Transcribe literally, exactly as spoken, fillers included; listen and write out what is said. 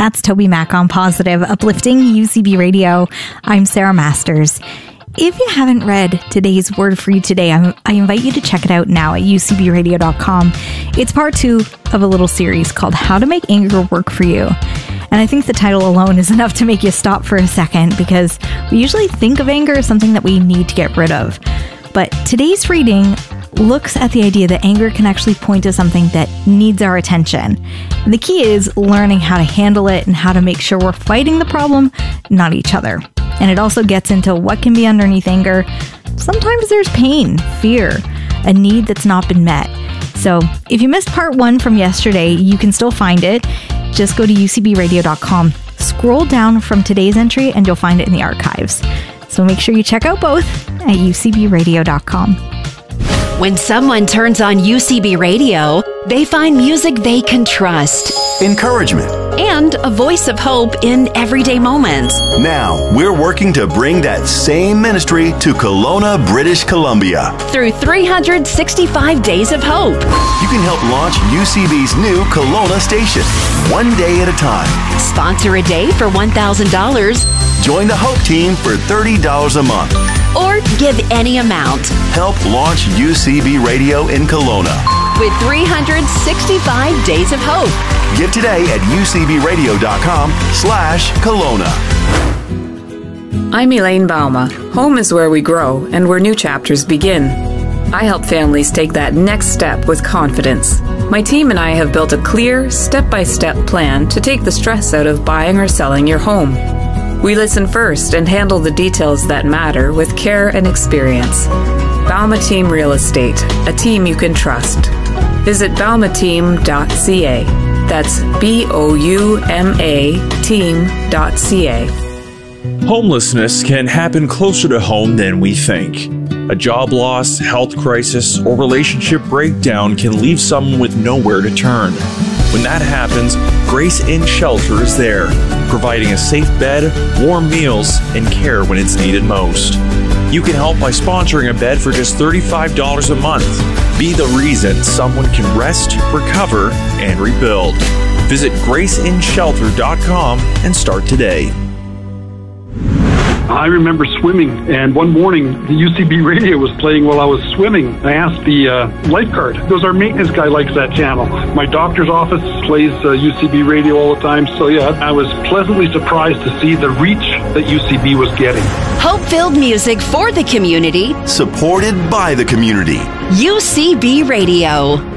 That's Toby Mac on Positive, uplifting U C B Radio. I'm Sarah Masters. If you haven't read today's Word for You today, I, I invite you to check it out now at u c b radio dot com. It's part two of a little series called How to Make Anger Work for You. And I think the title alone is enough to make you stop for a second, because we usually think of anger as something that we need to get rid of. But today's reading looks at the idea that anger can actually point to something that needs our attention. And the key is learning how to handle it and how to make sure we're fighting the problem, not each other. And it also gets into what can be underneath anger. Sometimes there's pain, fear, a need that's not been met. So if you missed part one from yesterday, you can still find it. Just go to u c b radio dot com, scroll down from today's entry, and you'll find it in the archives. So make sure you check out both at u c b radio dot com. When someone turns on U C B Radio, they find music they can trust, encouragement, and a voice of hope in everyday moments. Now, we're working to bring that same ministry to Kelowna, British Columbia. Through three hundred sixty-five Days of Hope. You can help launch U C B's new Kelowna station, one day at a time. Sponsor a day for one thousand dollars. Join the Hope team for thirty dollars a month. Or give any amount. Help launch U C B Radio in Kelowna. With three hundred sixty-five Days of Hope. Give today at u c b radio dot com slash Kelowna. I'm Elaine Bauma. Home is where we grow and where new chapters begin. I help families take that next step with confidence. My team and I have built a clear, step-by-step plan to take the stress out of buying or selling your home. We listen first and handle the details that matter with care and experience. Bauma Team Real Estate, a team you can trust. Visit bauma team dot c a. That's B O U M A team dot c a. Homelessness can happen closer to home than we think. A job loss, health crisis, or relationship breakdown can leave someone with nowhere to turn. When that happens, Grace Inn Shelter is there, providing a safe bed, warm meals, and care when it's needed most. You can help by sponsoring a bed for just thirty-five dollars a month. Be the reason someone can rest, recover, and rebuild. Visit grace inn shelter dot com and start today. I remember swimming, and one morning the U C B radio was playing while I was swimming. I asked the uh, lifeguard, because our maintenance guy likes that channel. My doctor's office plays uh, U C B radio all the time, so yeah, I was pleasantly surprised to see the reach that U C B was getting. Hope-filled music for the community. Supported by the community. U C B Radio.